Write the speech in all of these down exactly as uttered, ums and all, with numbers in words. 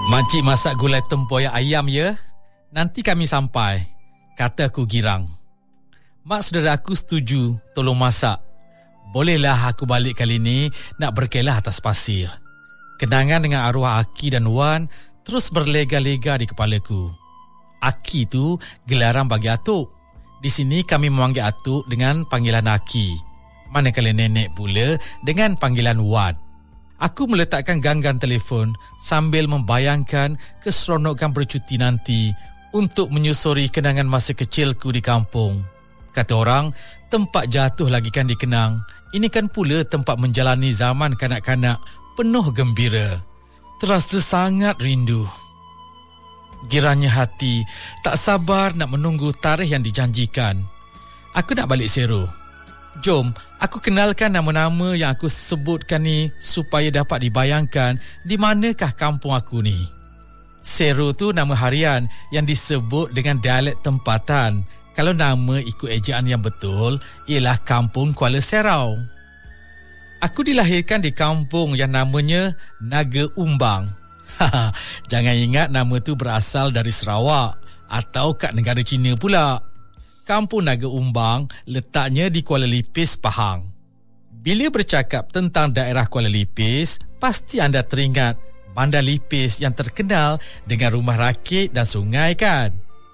Makcik masak gulai tempoyak ayam ya? Nanti kami sampai, kata aku girang. Mak saudara aku setuju tolong masak. Bolehlah aku balik kali ni nak berkelah atas pasir. Kenangan dengan arwah Aki dan Wan terus berlega-lega di kepalaku. Aki tu gelaran bagi atuk. Di sini kami memanggil atuk dengan panggilan Aki. Manakala nenek pula dengan panggilan Wan. Aku meletakkan ganggang telefon sambil membayangkan keseronokan bercuti nanti untuk menyusuri kenangan masa kecilku di kampung. Kata orang, tempat jatuh lagi kan dikenang. Ini kan pula tempat menjalani zaman kanak-kanak penuh gembira. Terasa sangat rindu. Giranya hati, tak sabar nak menunggu tarikh yang dijanjikan. Aku nak balik Seru. Jom, aku kenalkan nama-nama yang aku sebutkan ni supaya dapat dibayangkan di manakah kampung aku ni. Seru tu nama harian yang disebut dengan dialek tempatan. Kalau nama ikut ejaan yang betul ialah Kampung Kuala Serau. Aku dilahirkan di kampung yang namanya Naga Umbang. Jangan ingat nama tu berasal dari Sarawak atau kat negara Cina pula. Kampung Naga Umbang letaknya di Kuala Lipis, Pahang. Bila bercakap tentang daerah Kuala Lipis, pasti anda teringat Bandar Lipis yang terkenal dengan rumah rakit dan sungai kan?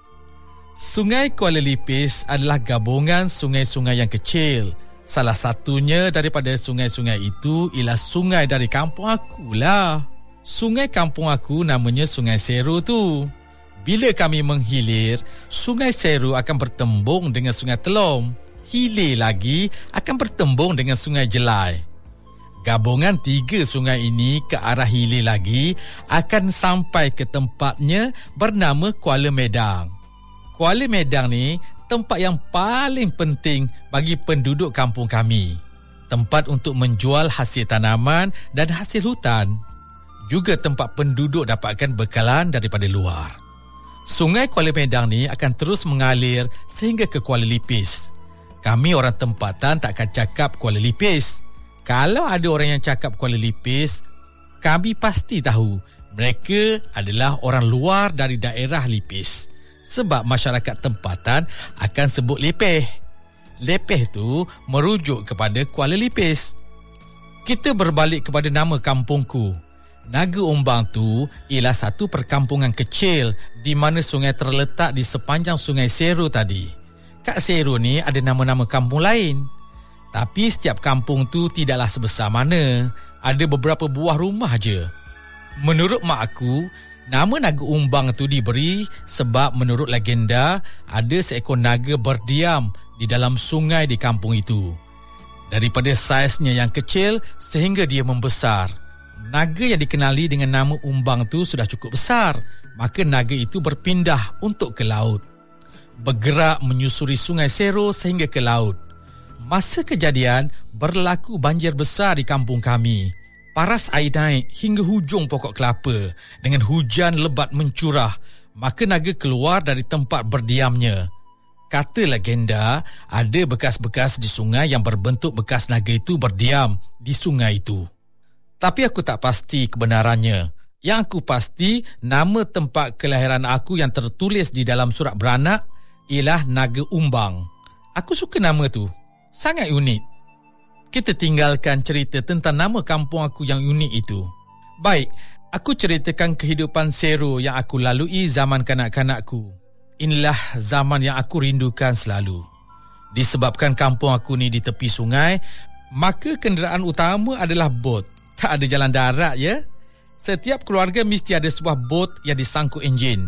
Sungai Kuala Lipis adalah gabungan sungai-sungai yang kecil. Salah satunya daripada sungai-sungai itu ialah sungai dari kampung aku lah. Sungai kampung aku namanya Sungai Seru tu. Bila kami menghilir, Sungai Seru akan bertembung dengan Sungai Telom. Hilir lagi akan bertembung dengan Sungai Jelai. Gabungan tiga sungai ini ke arah hilir lagi akan sampai ke tempatnya bernama Kuala Medang. Kuala Medang ni tempat yang paling penting bagi penduduk kampung kami. Tempat untuk menjual hasil tanaman dan hasil hutan. Juga tempat penduduk dapatkan bekalan daripada luar. Sungai Kuala Medang ni akan terus mengalir sehingga ke Kuala Lipis. Kami orang tempatan takkan cakap Kuala Lipis. Kalau ada orang yang cakap Kuala Lipis, kami pasti tahu mereka adalah orang luar dari daerah Lipis. Sebab masyarakat tempatan akan sebut lepeh. Lepeh tu merujuk kepada Kuala Lipis. Kita berbalik kepada nama kampungku. Naga Umbang tu ialah satu perkampungan kecil di mana sungai terletak di sepanjang Sungai Seru tadi. Kat Seru ni ada nama-nama kampung lain. Tapi setiap kampung tu tidaklah sebesar mana. Ada beberapa buah rumah je. Menurut mak aku, nama Naga Umbang tu diberi sebab menurut legenda ada seekor naga berdiam di dalam sungai di kampung itu. Daripada saiznya yang kecil sehingga dia membesar. Naga yang dikenali dengan nama Umbang tu sudah cukup besar, maka naga itu berpindah untuk ke laut. Bergerak menyusuri Sungai Seru sehingga ke laut. Masa kejadian, berlaku banjir besar di kampung kami. Paras air naik hingga hujung pokok kelapa dengan hujan lebat mencurah, maka naga keluar dari tempat berdiamnya. Kata legenda, ada bekas-bekas di sungai yang berbentuk bekas naga itu berdiam di sungai itu. Tapi aku tak pasti kebenarannya. Yang aku pasti, nama tempat kelahiran aku yang tertulis di dalam surat beranak ialah Naga Umbang. Aku suka nama tu. Sangat unik. Kita tinggalkan cerita tentang nama kampung aku yang unik itu. Baik, aku ceritakan kehidupan Seru yang aku lalui zaman kanak-kanakku. Inilah zaman yang aku rindukan selalu. Disebabkan kampung aku ni di tepi sungai, maka kenderaan utama adalah bot. Tak ada jalan darat ya. Setiap keluarga mesti ada sebuah bot yang disangkut enjin.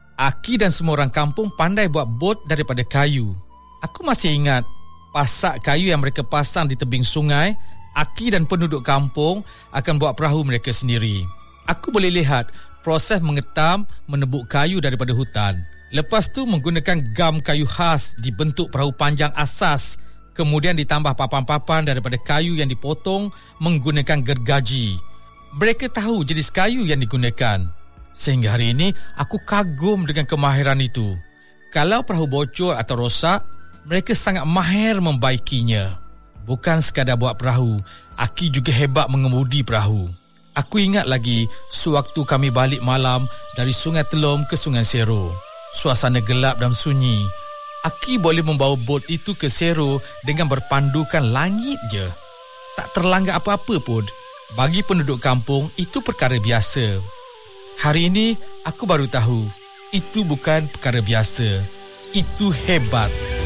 Aki dan semua orang kampung pandai buat bot daripada kayu. Aku masih ingat pasak kayu yang mereka pasang di tebing sungai. Aki dan penduduk kampung akan buat perahu mereka sendiri. Aku boleh lihat proses mengetam, menebuk kayu daripada hutan. Lepas tu menggunakan gam kayu khas dibentuk perahu panjang asas. Kemudian ditambah papan-papan daripada kayu yang dipotong menggunakan gergaji. Mereka tahu jenis kayu yang digunakan. Sehingga hari ini, aku kagum dengan kemahiran itu. Kalau perahu bocor atau rosak, mereka sangat mahir membaikinya. Bukan sekadar buat perahu, Aki juga hebat mengemudi perahu. Aku ingat lagi sewaktu kami balik malam dari Sungai Telom ke Sungai Serow. Suasana gelap dan sunyi. Aki boleh membawa bot itu ke Serow dengan berpandukan langit je. Tak terlanggar apa-apa pun. Bagi penduduk kampung, itu perkara biasa. Hari ini, aku baru tahu, itu bukan perkara biasa. Itu hebat.